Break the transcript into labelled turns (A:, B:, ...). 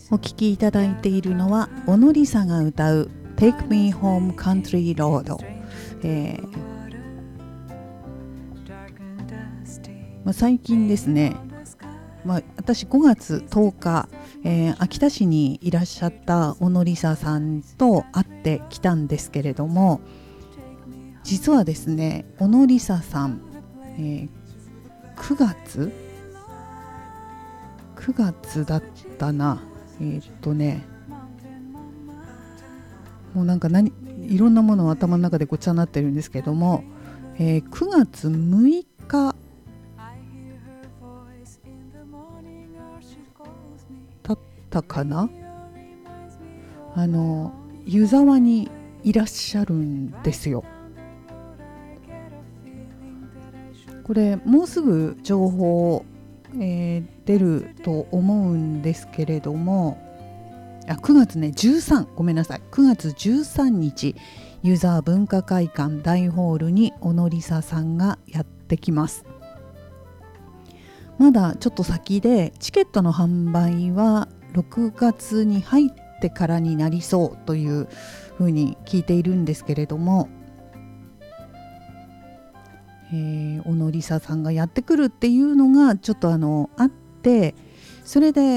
A: お聴きいただいているのは小野梨沙が歌う Take Me Home Country Road、最近ですね、私5月10日、秋田市にいらっしゃった小野梨沙さんと会ってきたんですけれども、実はですね小野梨沙さん、9月だったな。もうなんかいろんなものを頭の中でごちゃになってるんですけども、9月6日だったかな、湯沢にいらっしゃるんですよ。これもうすぐ情報、出ると思うんですけれども、9月ね13、ごめんなさい、9月13日湯沢文化会館大ホールに小野梨沙さんがやってきます。まだちょっと先で、チケットの販売は6月に入ってからになりそうというふうに聞いているんですけれども、小野梨沙さんがやってくるっていうのがちょっとあって、それで